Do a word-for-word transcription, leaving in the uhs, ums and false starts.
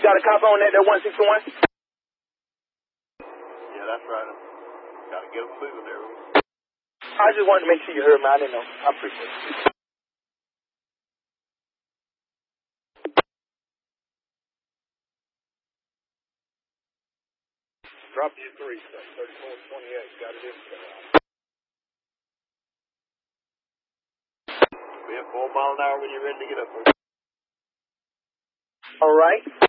got a cop on that, that one sixty-one? Yeah, that's right. Gotta get them moving there. I just wanted to make sure you heard me. I didn't know. I appreciate it. Drop you three, sir. thirty-four twenty-eight. Got it in. Be at four mile an hour when you're ready to get up there. All right.